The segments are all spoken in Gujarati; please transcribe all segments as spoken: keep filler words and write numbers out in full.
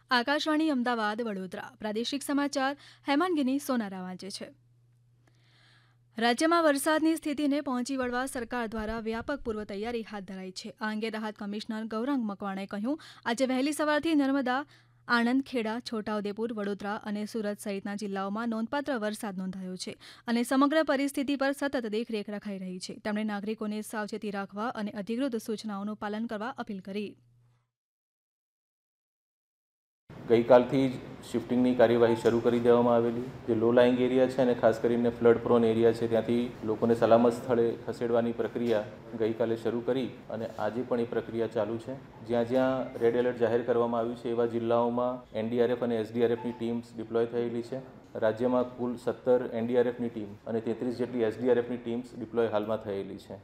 આકાશવાણી અમદાવાદ વડોદરા પ્રાદેશિક સમાચાર હેમાંગીની સોનારા વાંચે છે। રાજ્યમાં વરસાદની સ્થિતિને પહોંચી વળવા સરકાર દ્વારા વ્યાપક પૂર્વ તૈયારી હાથ ધરાઈ છે। આ અંગે રાહત કમિશનર ગૌરાંગ મકવાણાએ કહ્યું, આજે વહેલી સવારથી નર્મદા, આણંદ, ખેડા, છોટાઉદેપુર, વડોદરા અને સુરત સહિતના જિલ્લાઓમાં નોંધપાત્ર વરસાદ નોંધાયો છે અને સમગ્ર પરિસ્થિતિ પર સતત દેખરેખ રખાઈ રહી છે। તેમણે નાગરિકોને સાવચેતી રાખવા અને અધિકૃત સૂચનાઓનું પાલન કરવા અપીલ કરી। ગઈ કાલથી જ શિફ્ટિંગની કાર્યવાહી શરૂ કરી દેવામાં આવેલી। જે લો લાઇંગ એરિયા છે અને ખાસ કરીને ફ્લડ પ્રોન એરિયા છે ત્યાંથી લોકોને સલામત સ્થળે ખસેડવાની પ્રક્રિયા ગઈકાલે શરૂ કરી અને આજે પણ એ પ્રક્રિયા ચાલુ છે। જ્યાં જ્યાં રેડ એલર્ટ જાહેર કરવામાં આવ્યું છે એવા જિલ્લાઓમાં એનડીઆરએફ અને એસડીઆરએફની ટીમ્સ ડિપ્લોય થયેલી છે। રાજ્યમાં કુલ સત્તર એનડીઆરએફની ટીમ અને તેત્રીસ જેટલી એસડીઆરએફની ટીમ્સ ડિપ્લોય હાલમાં થયેલી છે।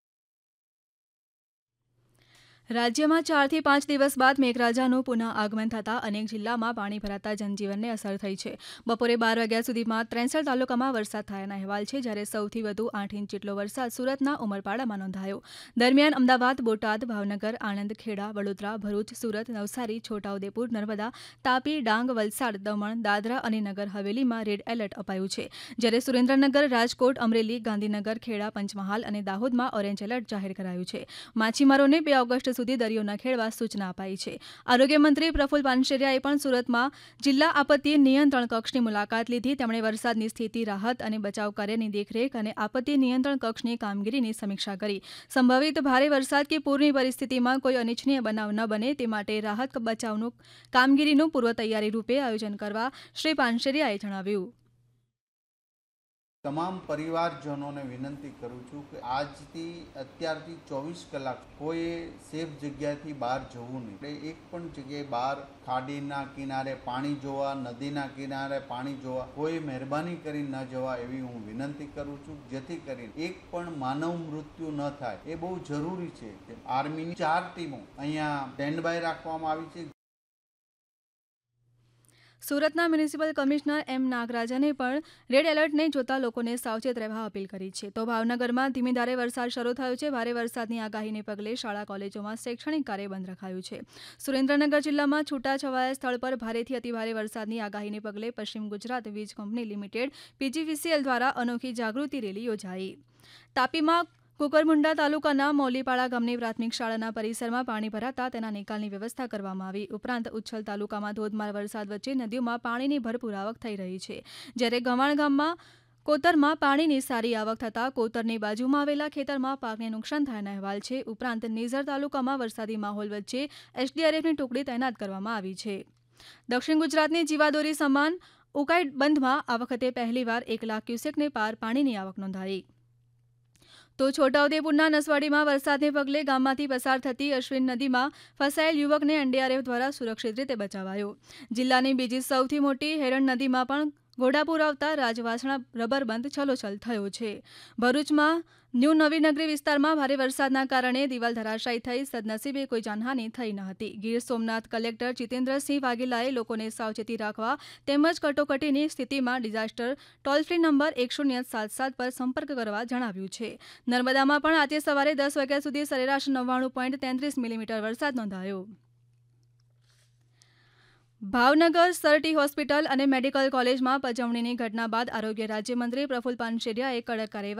રાજ્યમાં ચારથી પાંચ દિવસ બાદ મેઘરાજાનું પુનઃ આગમન થતાં અનેક જિલ્લામાં પાણી ભરાતા જનજીવનને અસર થઈ છે। બપોરે બાર વાગ્યા સુધીમાં ત્રેસઠ તાલુકામાં વરસાદ થયાના અહેવાલ છે, જ્યારે સૌથી વધુ આઠ ઇંચ જેટલો વરસાદ સુરતના ઉમરપાડામાં નોંધાયો। દરમિયાન અમદાવાદ, બોટાદ, ભાવનગર, આણંદ, ખેડા, વડોદરા, ભરૂચ, સુરત, નવસારી, છોટાઉદેપુર, નર્મદા, તાપી, ડાંગ, વલસાડ, દમણ, દાદરા અને નગર હવેલીમાં રેડ એલર્ટ અપાયું છે, જ્યારે સુરેન્દ્રનગર, રાજકોટ, અમરેલી, ગાંધીનગર, ખેડા, પંચમહાલ અને દાહોદમાં ઓરેન્જ એલર્ટ જાહેર કરાયું છે। માછીમારોને બે ઓગસ્ટ સુધી દરિયો ન ખેડવા સૂચના અપાઈ છે। આરોગ્ય મંત્રી પ્રફુલ પાનસેરિયાએ પણ સુરતમાં જિલ્લા આપત્તિ નિયંત્રણ કક્ષની મુલાકાત લીધી। તેમણે વરસાદની સ્થિતિ, રાહત અને બચાવ કાર્યની દેખરેખ અને આપત્તિ નિયંત્રણ કક્ષની કામગીરીની સમીક્ષા કરી। સંભવિત ભારે વરસાદ કે પૂરની પરિસ્થિતિમાં કોઈ અનિચ્છનીય બનાવ ન બને તે માટે રાહત બચાવનું કામગીરીનું પૂર્વ તૈયારી રૂપે આયોજન કરવા શ્રી પાનસેરિયાએ જણાવ્યું। તમામ પરિવારજનોને વિનંતી કરું છું કે આજથી અત્યારથી ચોવીસ કલાક કોઈ સેફ જગ્યાથી બહાર જવું નહીં। એટલે એક પણ જગ્યાએ બહાર ખાડીના કિનારે પાણી જોવા, નદીના કિનારે પાણી જોવા કોઈ મહેરબાની કરી ન જવા એવી હું વિનંતી કરું છું, જેથી કરીને એક પણ માનવ મૃત્યુ ન થાય એ બહુ જરૂરી છે। આર્મીની ચાર ટીમો અહીંયા સ્ટેન્ડ બાય રાખવામાં આવી છે। સુરતના મ્યુનિસિપલ કમિશનર એમ નાગરાજને પણ રેડ એલર્ટને જોતા લોકોને સાવચેત રહેવા અપીલ કરી છે। તો ભાવનગરમાં ધીમી ધારે વરસાદ શરૂ થયો છે। ભારે વરસાદની આગાહીને પગલે શાળા કોલેજોમાં શૈક્ષણિક કાર્ય બંધ રખાયું છે। સુરેન્દ્રનગર જિલ્લામાં છૂટાછવાયા સ્થળ પર ભારેથી અતિભારે વરસાદની આગાહીને પગલે પશ્ચિમ ગુજરાત વીજ કંપની લિમિટેડ પીજીવીસીએલ દ્વારા અનોખી જાગૃતિ રેલી યોજાઈ। તાપીમાં કુકરમુંડા તાલુકાના મૌલીપાડા ગામની પ્રાથમિક શાળાના પરિસરમાં પાણી ભરાતા તેના નિકાલની વ્યવસ્થા કરવામાં આવી। ઉપરાંત ઉચ્છલ તાલુકામાં ધોધમાર વરસાદ વચ્ચે નદીઓમાં પાણીની ભરપૂર આવક થઈ રહી છે, જ્યારે ગવાણ ગામમાં કોતરમાં પાણીની સારી આવક થતાં કોતરની બાજુમાં આવેલા ખેતરમાં પાકને નુકસાન થયાના અહેવાલ છે। ઉપરાંત નિઝર તાલુકામાં વરસાદી માહોલ વચ્ચે એસડીઆરએફની ટુકડી તૈનાત કરવામાં આવી છે। દક્ષિણ ગુજરાતની જીવાદોરી સમાન ઉકાઈ બંધમાં આ વખતે પહેલીવાર એક લાખ ક્યુસેકને પાર પાણીની આવક નોંધાઈ। તો છોટાઉદેપુરના નસવાડીમાં વરસાદને પગલે ગામમાંથી પસાર થતી અશ્વિન નદીમાં ફસાયેલ યુવકને એનડીઆરએફ દ્વારા સુરક્ષિત રીતે બચાવાયો। જિલ્લાની બીજી સૌથી મોટી હેરણ નદીમાં પણ ઘોડાપુર આવતા રાજવાસણા રબરબંધ છલોછલ થયો છે। ભરૂચમાં ન્યૂ નવીનગરી વિસ્તારમાં ભારે વરસાદના કારણે દિવાલ ધરાશાયી થઈ, સદનસીબે કોઈ જાનહાનિ થઈ ન હતી। ગીર સોમનાથ કલેક્ટર જીતેન્દ્રસિંહ વાઘેલાએ લોકોને સાવચેતી રાખવા તેમજ કટોકટીની સ્થિતિમાં ડિઝાસ્ટર ટોલ ફ્રી નંબર એક શૂન્ય સાત સાત પર સંપર્ક કરવા જણાવ્યું છે। નર્મદામાં પણ આજે સવારે દસ વાગ્યા સુધી સરેરાશ નવ્વાણું પોઈન્ટ તેત્રીસ મિલીમીટર વરસાદ નોંધાયો। ભાવનગર સરટી હોસ્પિટલ અને મેડિકલ કોલેજમાં પજવણીની ઘટના બાદ આરોગ્ય રાજ્યમંત્રી પ્રફુલ પાનસેરિયાએ કડક કાર્યવાહી